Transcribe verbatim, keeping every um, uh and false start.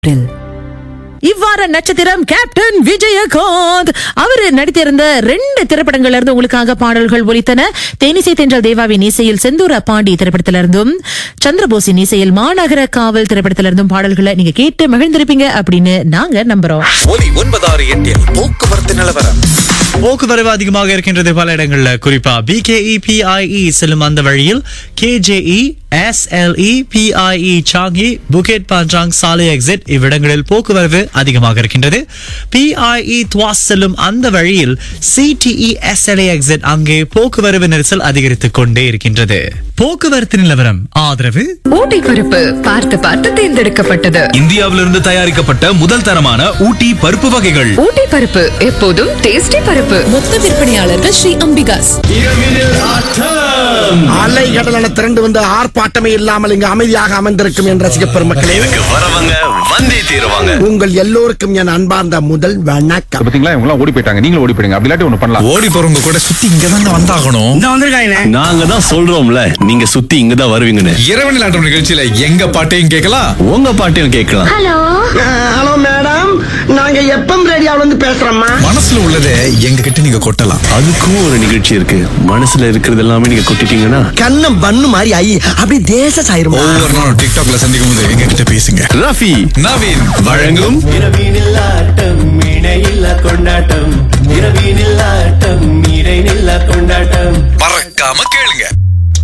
இவ்வாறு நட்சத்திரம் கேப்டன் விஜயகாந்த் அவரு நடித்திருந்த ரெண்டு திரைப்படங்கள்ல இருந்து உங்களுக்காக பாடல்கள் ஒலித்தன. தேனிசை தென்றல் தேவாவின் இசையில் செந்தூர பாண்டி திரைப்படத்திலிருந்தும், சந்திரபோஸின் இசையில் மாநகர காவல் திரைப்படத்திலிருந்தும் பாடல்களை நீங்க கேட்டு மகிழ்ந்திருப்பீங்க அப்படின்னு நாங்க நம்புறோம். ஒலி ஒன்பதாறு எட்டில் போக்குவரத்து நிலவரம். போக்குவரவு அதிகமாக இருக்கின்றது பல இடங்கள்ல. குறிப்பா பிகேஇ பிஐஇ செல்லும் அந்த வழியில் KJE SLE PIE Changi Phuket பாஞ்சாங் சாலை எக்ஸிட் இவ்விடங்களில் போக்குவரவு அதிகமாக இருக்கின்றது. பிஐஇ துவாஸ் செல்லும் அந்த வழியில் சிடிஇ எஸ்எல்ஏ எக்ஸிட் அங்கே போக்குவரவு நெரிசல் அதிகரித்துக் கொண்டே இருக்கின்றது. போக்குவரத்து நிலவரம் ஆதரவு ஊட்டி பருப்பு பார்த்து பார்த்து தேர்ந்தெடுக்கப்பட்டது. இந்தியாவிலிருந்து தயாரிக்கப்பட்ட முதல் தரமான ஊட்டி பருப்பு வகைகள். ஊட்டி பருப்பு எப்போதும் டேஸ்டி பருப்பு. மொத்த விற்பனையாளர்கள் ஸ்ரீ அம்பிகாஸ். அலை கடலான திரண்டு வந்து ஆர்ப்பாட்டமே இல்லாமல் இங்கு அமைதியாக அமர்ந்திருக்கும் என் ரசிக பெருமக்களே, வரவங்க வந்தே தீருவாங்க. உங்கள் எல்லோருக்கும் என் அன்பார்ந்த முதல் வணக்கம். பாத்தீங்களா, இவங்க எல்லாம் ஓடி போயிட்டாங்க. நீங்களும் ஓடி போயிடுங்க. அப்படி இல்லாட்டி ஒண்ணு பண்ணலாம். ஓடி போறவங்க கூட சுத்தி இங்கதான் வந்தாகணும். நாங்க தான் சொல்றோம்ல, நீங்க சுத்தி இங்கதான் வருவீங்கன்னு. இரவு நிலாட்டம் நிகழ்ச்சியில எங்க பாட்டையும் கேட்கலாம், உங்க பாட்டையும் கேட்கலாம். ஹலோ மேடம், நாங்க எப்பம் ரேடியோல இருந்து பேசுறோம்மா. மனசுல உள்ளதை எங்க கிட்ட நீங்க கொட்டலாம். அதுக்கும் ஒரு நிகழ்ச்சி இருக்கு. மனசுல இருக்கிறது எல்லாமே நீங்க கொட்டிட்டீங்கன்னா கண்ணம் பண்ணு மாதிரி ஐ அப்படி தேச சாயிருமா. ஒவ்வொரு நாளும் டிக்டாக்ல சந்திக்கும் போது எங்க கிட்ட பேசுங்க. ரஃபி நவீன் வழங்கும் இரவினில் ஆட்டம் இணையில்ல கொண்டாட்டம். இரவினில் ஆட்டம் இணையில்ல கொண்டாட்டம். பறக்காம